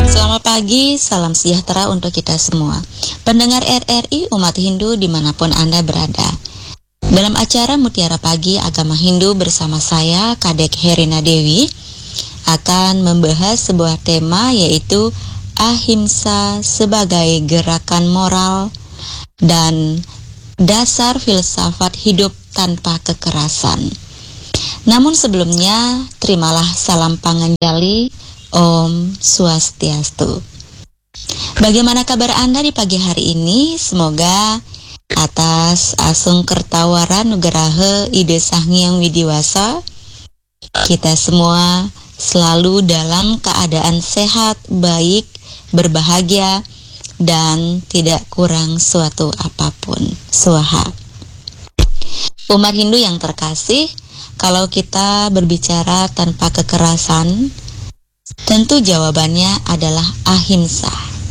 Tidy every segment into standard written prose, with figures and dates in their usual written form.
Selamat pagi, salam sejahtera untuk kita semua. Pendengar RRI umat Hindu dimanapun Anda berada. Dalam acara Mutiara Pagi Agama Hindu bersama saya, Kadek Herina Dewi, akan membahas sebuah tema yaitu ahimsa sebagai gerakan moral dan dasar filsafat hidup tanpa kekerasan. Namun sebelumnya, terimalah salam panganjali, Om Swastiastu. Bagaimana kabar Anda di pagi hari ini? Semoga atas asung kertawara nugraha ide sanghyang widiwasa, kita semua selalu dalam keadaan sehat, baik, berbahagia, dan tidak kurang suatu apapun. Swaha. Umat Hindu yang terkasih, kalau kita berbicara tanpa kekerasan, tentu jawabannya adalah ahimsa.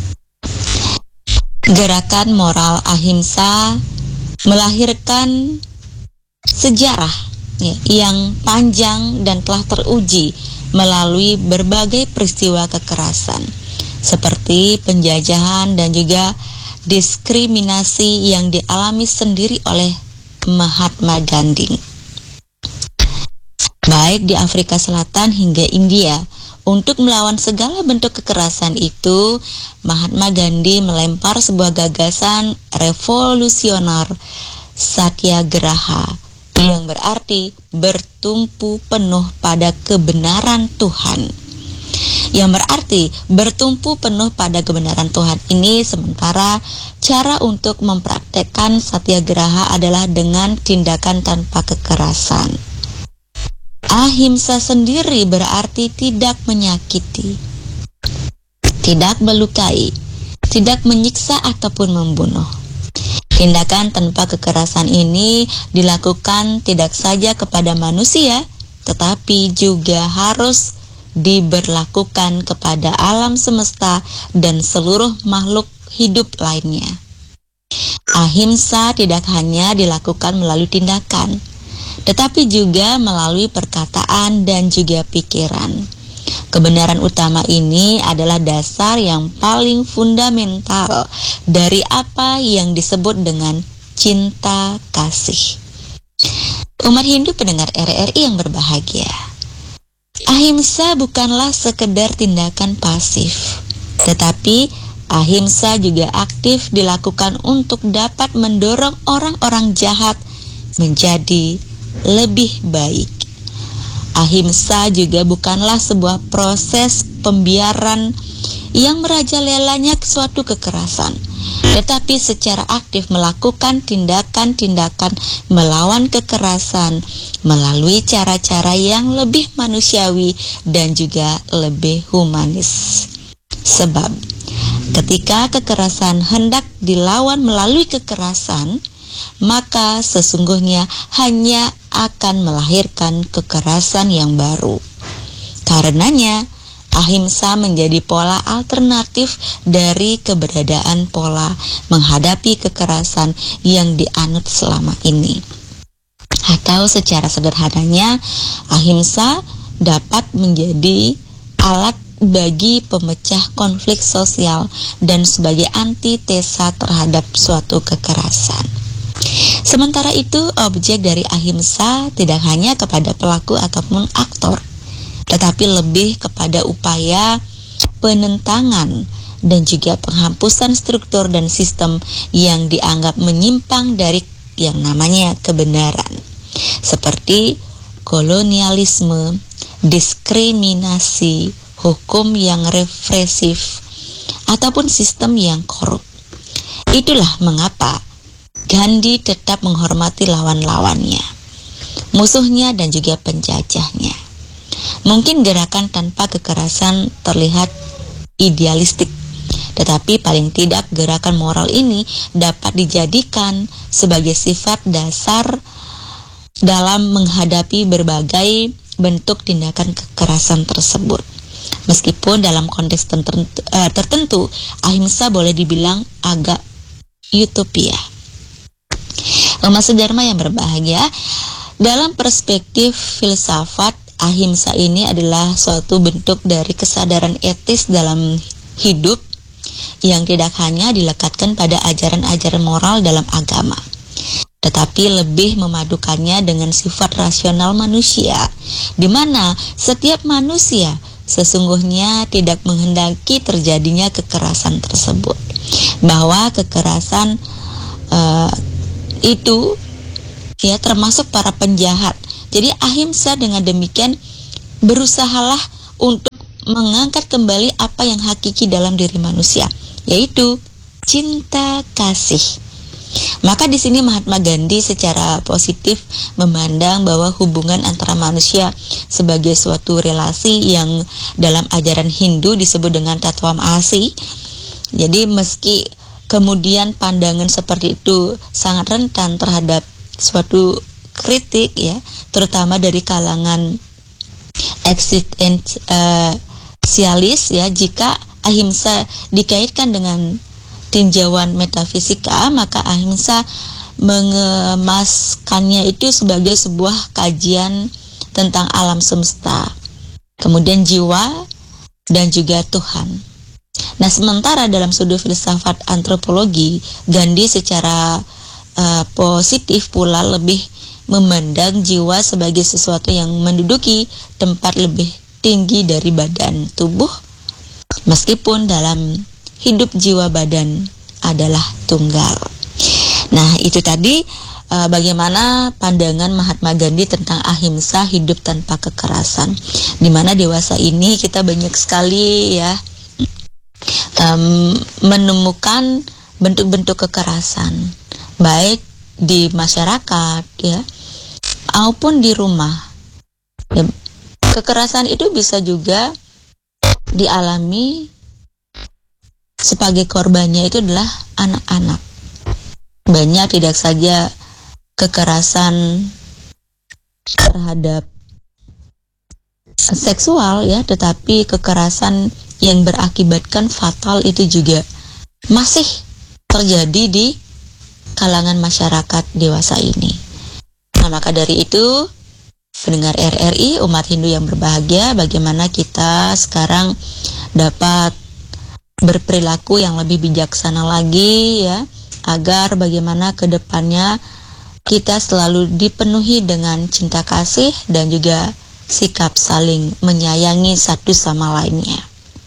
Gerakan moral ahimsa melahirkan sejarah yang panjang dan telah teruji melalui berbagai peristiwa kekerasan, seperti penjajahan dan juga diskriminasi yang dialami sendiri oleh Mahatma Gandhi. Baik di Afrika Selatan hingga India, untuk melawan segala bentuk kekerasan itu, Mahatma Gandhi melempar sebuah gagasan revolusioner Satyagraha, yang berarti bertumpu penuh pada kebenaran Tuhan. Yang berarti bertumpu penuh pada kebenaran Tuhan ini, sementara cara untuk mempraktekkan Satyagraha adalah dengan tindakan tanpa kekerasan. Ahimsa sendiri berarti tidak menyakiti, tidak melukai, tidak menyiksa ataupun membunuh. Tindakan tanpa kekerasan ini dilakukan tidak saja kepada manusia, tetapi juga harus diberlakukan kepada alam semesta dan seluruh makhluk hidup lainnya. Ahimsa tidak hanya dilakukan melalui tindakan, tetapi juga melalui perkataan dan juga pikiran. Kebenaran utama ini adalah dasar yang paling fundamental dari apa yang disebut dengan cinta kasih. Umat Hindu pendengar RRI yang berbahagia, ahimsa bukanlah sekedar tindakan pasif, tetapi ahimsa juga aktif dilakukan untuk dapat mendorong orang-orang jahat menjadi lebih baik. Ahimsa juga bukanlah sebuah proses pembiaran yang merajalelanya suatu kekerasan, tetapi secara aktif melakukan tindakan-tindakan melawan kekerasan melalui cara-cara yang lebih manusiawi dan juga lebih humanis. Sebab ketika kekerasan hendak dilawan melalui kekerasan, maka sesungguhnya hanya akan melahirkan kekerasan yang baru. Karenanya, ahimsa menjadi pola alternatif dari keberadaan pola menghadapi kekerasan yang dianut selama ini. Atau secara sederhananya, ahimsa dapat menjadi alat bagi pemecah konflik sosial dan sebagai antitesa terhadap suatu kekerasan. Sementara itu, objek dari ahimsa tidak hanya kepada pelaku ataupun aktor, tetapi lebih kepada upaya penentangan dan juga penghapusan struktur dan sistem yang dianggap menyimpang dari yang namanya kebenaran, seperti kolonialisme, diskriminasi, hukum yang represif, ataupun sistem yang korup. Itulah mengapa Gandhi tetap menghormati lawan-lawannya, musuhnya dan juga penjajahnya. Mungkin gerakan tanpa kekerasan terlihat idealistik, tetapi paling tidak gerakan moral ini dapat dijadikan sebagai sifat dasar dalam menghadapi berbagai bentuk tindakan kekerasan tersebut. Meskipun dalam konteks tertentu, ahimsa boleh dibilang agak utopia. Umat sedharma yang berbahagia, dalam perspektif filsafat, ahimsa ini adalah suatu bentuk dari kesadaran etis dalam hidup yang tidak hanya dilekatkan pada ajaran-ajaran moral dalam agama, tetapi lebih memadukannya dengan sifat rasional manusia, di mana setiap manusia sesungguhnya tidak menghendaki terjadinya kekerasan tersebut, bahwa kekerasan itu ya termasuk para penjahat. Jadi ahimsa dengan demikian berusahalah untuk mengangkat kembali apa yang hakiki dalam diri manusia, yaitu cinta kasih. Maka di sini Mahatma Gandhi secara positif memandang bahwa hubungan antara manusia sebagai suatu relasi yang dalam ajaran Hindu disebut dengan tatwam asi. Jadi meski kemudian pandangan seperti itu sangat rentan terhadap suatu kritik ya, terutama dari kalangan eksistensialis ya, jika ahimsa dikaitkan dengan tinjauan metafisika, maka ahimsa mengemaskannya itu sebagai sebuah kajian tentang alam semesta, kemudian jiwa dan juga Tuhan. Nah, sementara dalam sudut filsafat antropologi, Gandhi secara positif pula lebih memandang jiwa sebagai sesuatu yang menduduki tempat lebih tinggi dari badan tubuh, meskipun dalam hidup jiwa badan adalah tunggal. Nah, itu tadi bagaimana pandangan Mahatma Gandhi tentang ahimsa, hidup tanpa kekerasan, di mana dewasa ini kita banyak sekali ya menemukan bentuk-bentuk kekerasan, baik di masyarakat ya maupun di rumah ya. Kekerasan itu bisa juga dialami sebagai korbannya itu adalah anak-anak. Banyak tidak saja kekerasan terhadap seksual ya, tetapi kekerasan yang berakibatkan fatal itu juga masih terjadi di kalangan masyarakat dewasa ini. Nah, maka dari itu, pendengar RRI, umat Hindu yang berbahagia, bagaimana kita sekarang dapat berperilaku yang lebih bijaksana lagi ya, agar bagaimana ke depannya kita selalu dipenuhi dengan cinta kasih dan juga sikap saling menyayangi satu sama lainnya.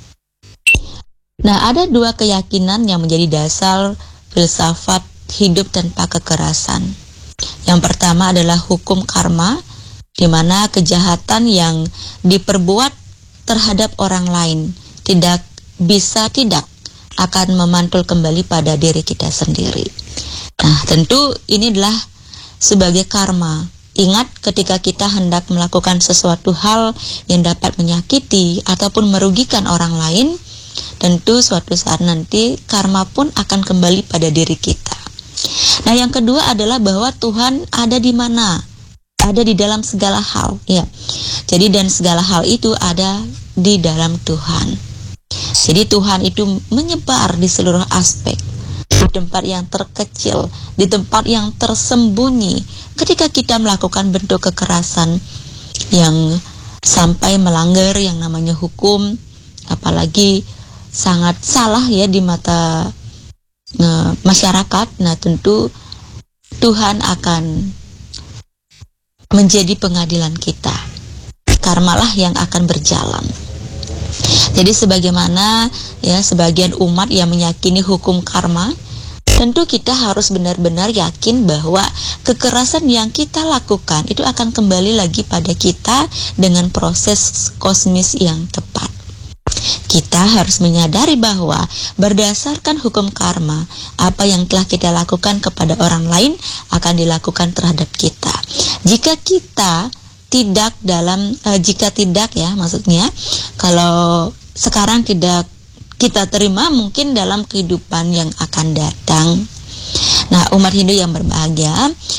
Nah, ada dua keyakinan yang menjadi dasar filsafat hidup tanpa kekerasan. Yang pertama adalah hukum karma, di mana kejahatan yang diperbuat terhadap orang lain tidak akan memantul kembali pada diri kita sendiri. Nah, tentu ini adalah sebagai karma. Ingat, ketika kita hendak melakukan sesuatu hal yang dapat menyakiti ataupun merugikan orang lain, tentu suatu saat nanti karma pun akan kembali pada diri kita. Nah, yang kedua adalah bahwa Tuhan ada di mana? Ada di dalam segala hal, ya. Jadi dan segala hal itu ada di dalam Tuhan. Jadi Tuhan itu menyebar di seluruh aspek, di tempat yang terkecil, di tempat yang tersembunyi. Ketika kita melakukan bentuk kekerasan yang sampai melanggar yang namanya hukum, apalagi sangat salah ya di mata masyarakat, nah tentu Tuhan akan menjadi pengadilan kita. Karmalah yang akan berjalan. Jadi sebagaimana ya sebagian umat yang meyakini hukum karma, tentu kita harus benar-benar yakin bahwa kekerasan yang kita lakukan itu akan kembali lagi pada kita dengan proses kosmis yang tepat. Kita harus menyadari bahwa berdasarkan hukum karma, apa yang telah kita lakukan kepada orang lain akan dilakukan terhadap kita. Jika tidak ya, maksudnya kalau sekarang tidak kita terima, mungkin dalam kehidupan yang akan datang. Nah, umat Hindu yang berbahagia,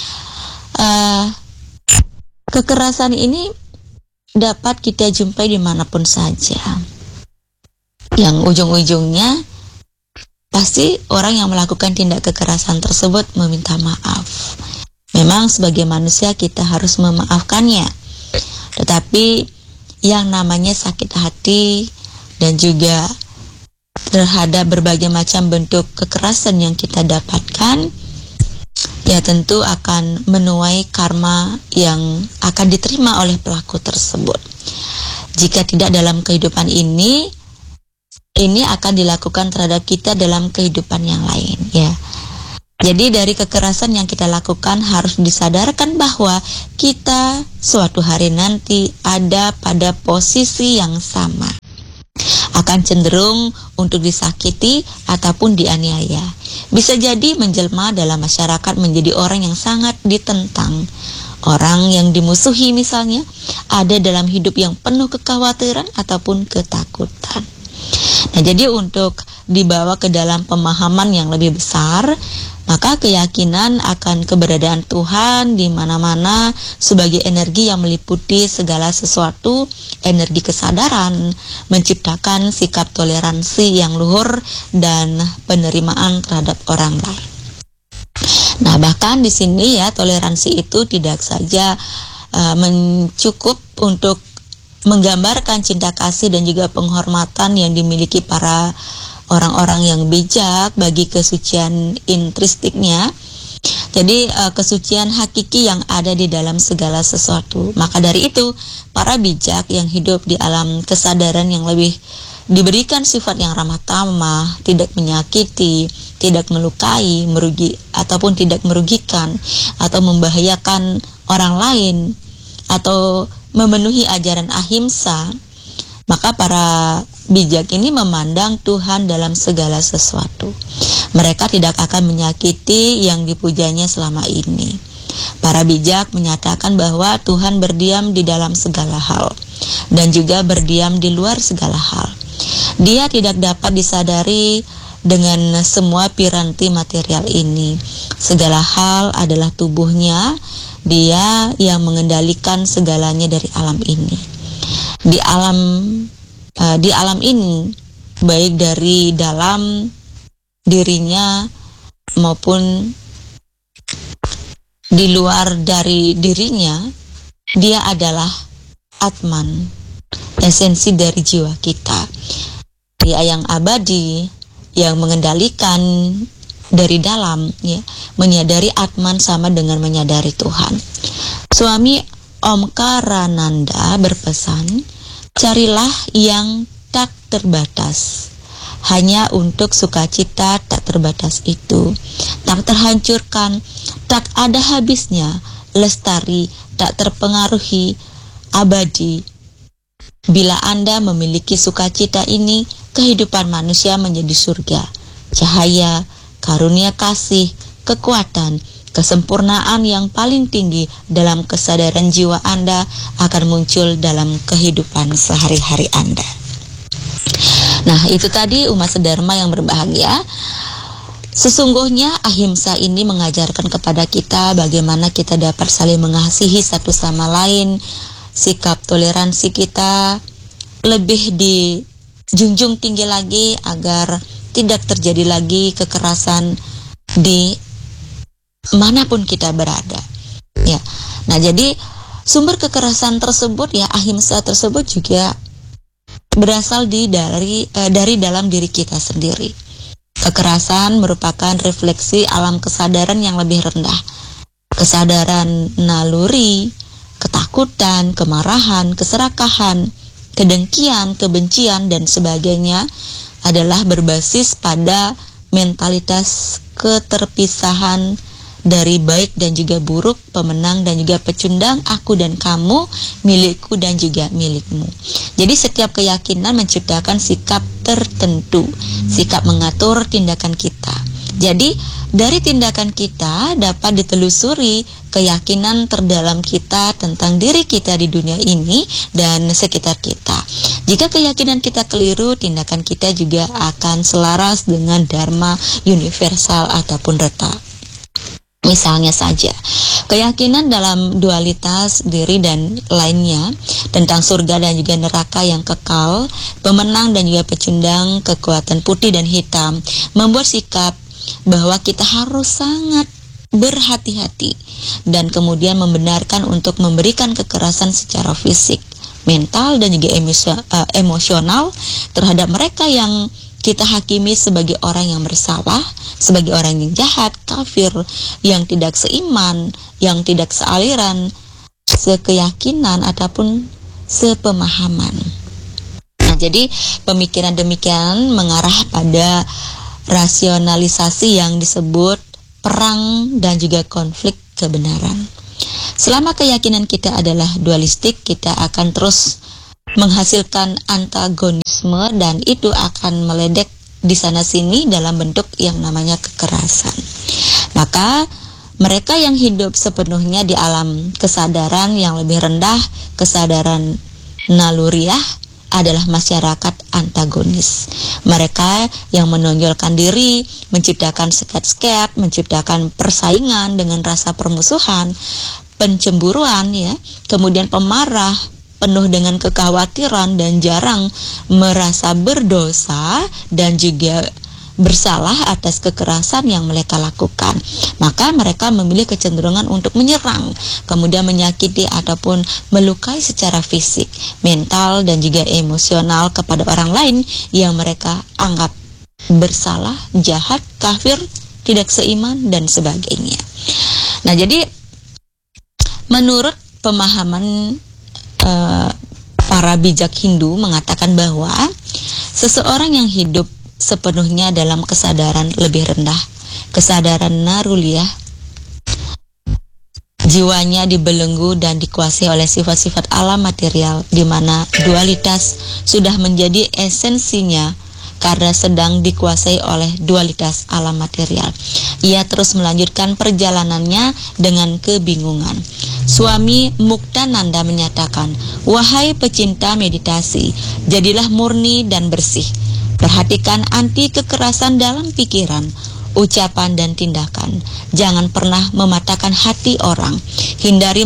kekerasan ini dapat kita jumpai dimanapun saja. Yang ujung-ujungnya pasti orang yang melakukan tindak kekerasan tersebut meminta maaf. Memang sebagai manusia kita harus memaafkannya, tetapi yang namanya sakit hati dan juga terhadap berbagai macam bentuk kekerasan yang kita dapatkan, ya tentu akan menuai karma yang akan diterima oleh pelaku tersebut. Jika tidak dalam kehidupan ini akan dilakukan terhadap kita dalam kehidupan yang lain, ya. Jadi dari kekerasan yang kita lakukan harus disadarkan bahwa kita suatu hari nanti ada pada posisi yang sama, akan cenderung untuk disakiti ataupun dianiaya. Bisa jadi menjelma dalam masyarakat menjadi orang yang sangat ditentang, orang yang dimusuhi misalnya, ada dalam hidup yang penuh kekhawatiran ataupun ketakutan. Nah, jadi untuk dibawa ke dalam pemahaman yang lebih besar, maka keyakinan akan keberadaan Tuhan di mana-mana sebagai energi yang meliputi segala sesuatu, energi kesadaran, menciptakan sikap toleransi yang luhur dan penerimaan terhadap orang lain. Nah, bahkan di sini ya, toleransi itu tidak saja mencukup untuk menggambarkan cinta kasih dan juga penghormatan yang dimiliki para orang-orang yang bijak bagi kesucian intristiknya. Jadi kesucian hakiki yang ada di dalam segala sesuatu. Maka dari itu, para bijak yang hidup di alam kesadaran yang lebih diberikan sifat yang ramah tamah, tidak menyakiti, tidak melukai, ataupun tidak merugikan atau membahayakan orang lain, atau memenuhi ajaran ahimsa, maka para bijak ini memandang Tuhan dalam segala sesuatu. Mereka tidak akan menyakiti yang dipujanya selama ini. Para bijak menyatakan bahwa Tuhan berdiam di dalam segala hal dan juga berdiam di luar segala hal. Dia tidak dapat disadari dengan semua piranti material ini. Segala hal adalah tubuhnya. Dia yang mengendalikan segalanya dari alam ini. Di alam ini, baik dari dalam dirinya maupun di luar dari dirinya, dia adalah Atman, esensi dari jiwa kita. Dia yang abadi, yang mengendalikan dari dalam, ya, menyadari Atman sama dengan menyadari Tuhan. Swami Omkarananda berpesan, carilah yang tak terbatas, hanya untuk sukacita tak terbatas itu, tak terhancurkan, tak ada habisnya, lestari, tak terpengaruhi, abadi. Bila Anda memiliki sukacita ini, kehidupan manusia menjadi surga, cahaya, karunia kasih, kekuatan, kesempurnaan yang paling tinggi dalam kesadaran jiwa Anda akan muncul dalam kehidupan sehari-hari Anda. Nah, itu tadi umat sedharma yang berbahagia. Sesungguhnya ahimsa ini mengajarkan kepada kita bagaimana kita dapat saling mengasihi satu sama lain. Sikap toleransi kita lebih dijunjung tinggi lagi agar tidak terjadi lagi kekerasan di manapun kita berada. Ya. Nah, jadi sumber kekerasan tersebut, ya, ahimsa tersebut juga berasal dari dalam diri kita sendiri. Kekerasan merupakan refleksi alam kesadaran yang lebih rendah. Kesadaran naluri, ketakutan, kemarahan, keserakahan, kedengkian, kebencian, dan sebagainya adalah berbasis pada mentalitas keterpisahan dari baik dan juga buruk, pemenang dan juga pecundang, aku dan kamu, milikku dan juga milikmu. Jadi setiap keyakinan menciptakan sikap tertentu, sikap mengatur tindakan kita. Jadi dari tindakan kita dapat ditelusuri keyakinan terdalam kita tentang diri kita di dunia ini dan sekitar kita. Jika keyakinan kita keliru, tindakan kita juga akan selaras dengan dharma universal ataupun reta. Misalnya saja, keyakinan dalam dualitas diri dan lainnya, tentang surga dan juga neraka yang kekal, pemenang dan juga pecundang, kekuatan putih dan hitam, membuat sikap bahwa kita harus sangat berhati-hati dan kemudian membenarkan untuk memberikan kekerasan secara fisik, mental dan juga emosional terhadap mereka yang kita hakimi sebagai orang yang bersalah, sebagai orang yang jahat, kafir, yang tidak seiman, yang tidak sealiran, sekeyakinan, ataupun sepemahaman. Nah, jadi pemikiran demikian mengarah pada rasionalisasi yang disebut perang dan juga konflik kebenaran. Selama keyakinan kita adalah dualistik, kita akan terus menghasilkan antagonisme dan itu akan meledek di sana sini dalam bentuk yang namanya kekerasan. Maka mereka yang hidup sepenuhnya di alam kesadaran yang lebih rendah, kesadaran naluriah, adalah masyarakat antagonis. Mereka yang menonjolkan diri, menciptakan sket-sket, menciptakan persaingan dengan rasa permusuhan, pencemburuan, ya, kemudian pemarah, penuh dengan kekhawatiran dan jarang merasa berdosa dan juga bersalah atas kekerasan yang mereka lakukan. Maka mereka memilih kecenderungan untuk menyerang, kemudian menyakiti ataupun melukai secara fisik, mental dan juga emosional kepada orang lain yang mereka anggap bersalah, jahat, kafir, tidak seiman dan sebagainya. Nah, jadi menurut pemahaman para bijak Hindu mengatakan bahwa seseorang yang hidup sepenuhnya dalam kesadaran lebih rendah, kesadaran naruliyah, jiwanya dibelenggu dan dikuasai oleh sifat-sifat alam material, di mana dualitas sudah menjadi esensinya karena sedang dikuasai oleh dualitas alam material. Ia terus melanjutkan perjalanannya dengan kebingungan. Swami Muktananda menyatakan, "Wahai pecinta meditasi, jadilah murni dan bersih. Perhatikan anti kekerasan dalam pikiran, ucapan dan tindakan. Jangan pernah mematahkan hati orang. Hindari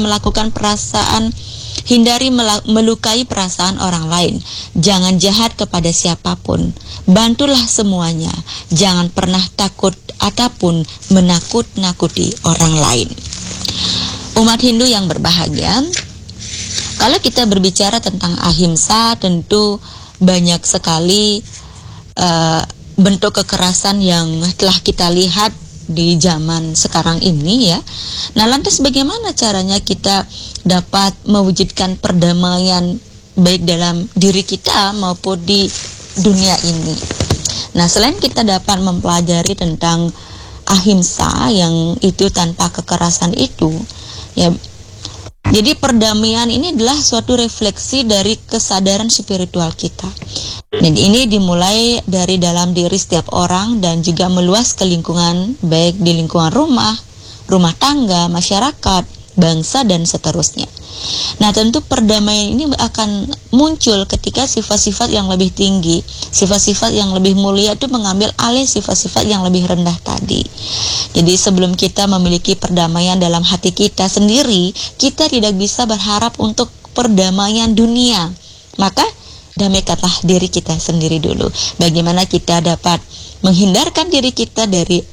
melukai perasaan orang lain. Jangan jahat kepada siapapun. Bantulah semuanya. Jangan pernah takut ataupun menakut-nakuti orang lain." Umat Hindu yang berbahagia, kalau kita berbicara tentang ahimsa, tentu banyak sekali bentuk kekerasan yang telah kita lihat di zaman sekarang ini, ya. Nah, lantas bagaimana caranya kita dapat mewujudkan perdamaian baik dalam diri kita maupun di dunia ini? Nah, selain kita dapat mempelajari tentang ahimsa yang itu tanpa kekerasan itu, ya, jadi perdamaian ini adalah suatu refleksi dari kesadaran spiritual kita. Dan ini dimulai dari dalam diri setiap orang dan juga meluas ke lingkungan, baik di lingkungan rumah, rumah tangga, masyarakat, bangsa, dan seterusnya. Nah, tentu perdamaian ini akan muncul ketika sifat-sifat yang lebih tinggi, sifat-sifat yang lebih mulia itu mengambil alih sifat-sifat yang lebih rendah tadi. Jadi sebelum kita memiliki perdamaian dalam hati kita sendiri, kita tidak bisa berharap untuk perdamaian dunia. Maka damaikanlah diri kita sendiri dulu. Bagaimana kita dapat menghindarkan diri kita dari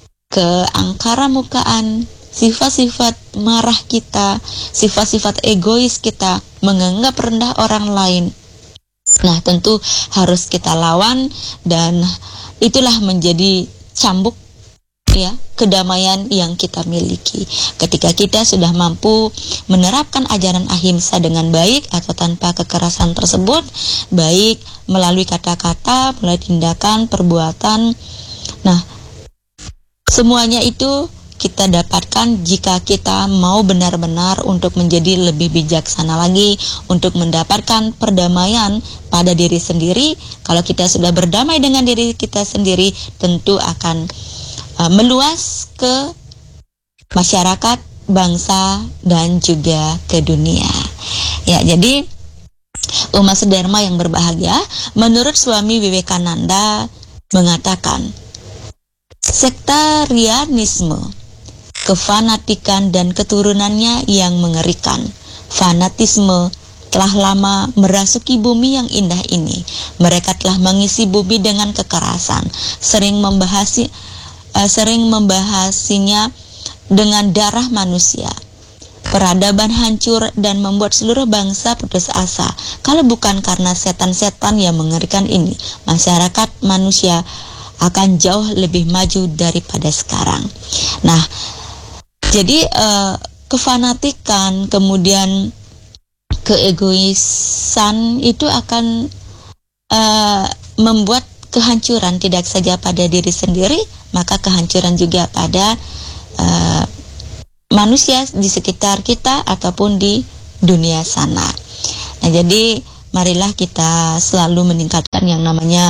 keangkaramukaan, sifat-sifat marah kita, sifat-sifat egois kita, menganggap rendah orang lain. Nah, tentu harus kita lawan dan itulah menjadi cambuk, ya, kedamaian yang kita miliki. Ketika kita sudah mampu menerapkan ajaran ahimsa dengan baik atau tanpa kekerasan tersebut, baik melalui kata-kata, melalui tindakan, perbuatan. Nah, semuanya itu kita dapatkan jika kita mau benar-benar untuk menjadi lebih bijaksana lagi, untuk mendapatkan perdamaian pada diri sendiri. Kalau kita sudah berdamai dengan diri kita sendiri, tentu akan meluas ke masyarakat, bangsa, dan juga ke dunia. Ya, jadi umat sedharma yang berbahagia, menurut Swami Vivekananda mengatakan, sektarianisme, kefanatikan dan keturunannya yang mengerikan. Fanatisme telah lama merasuki bumi yang indah ini. Mereka telah mengisi bumi dengan kekerasan, sering membahasinya dengan darah manusia. peradaban hancur dan membuat seluruh bangsa putus asa. Kalau bukan karena setan-setan yang mengerikan ini, masyarakat manusia akan jauh lebih maju daripada sekarang. Nah, jadi kefanatikan, kemudian keegoisan itu akan membuat kehancuran tidak saja pada diri sendiri, maka kehancuran juga pada manusia di sekitar kita ataupun di dunia sana. Nah, jadi marilah kita selalu meningkatkan yang namanya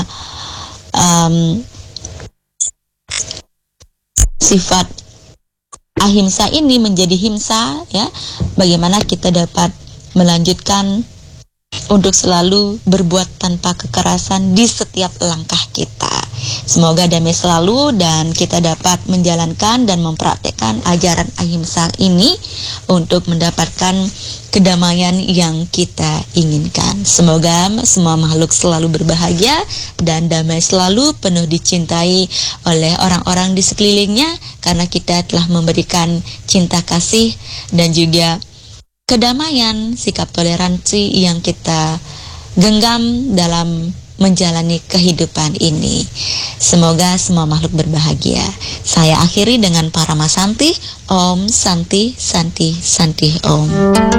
sifat ahimsa ini menjadi himsa, ya. Bagaimana kita dapat melanjutkan untuk selalu berbuat tanpa kekerasan di setiap langkah kita. Semoga damai selalu dan kita dapat menjalankan dan mempraktekkan ajaran ahimsa ini untuk mendapatkan kedamaian yang kita inginkan. Semoga semua makhluk selalu berbahagia dan damai selalu, penuh dicintai oleh orang-orang di sekelilingnya, karena kita telah memberikan cinta kasih dan juga kedamaian, sikap toleransi yang kita genggam dalam menjalani kehidupan ini. Semoga semua makhluk berbahagia. Saya akhiri dengan Parama Santi. Om Santi Santi Santi Om.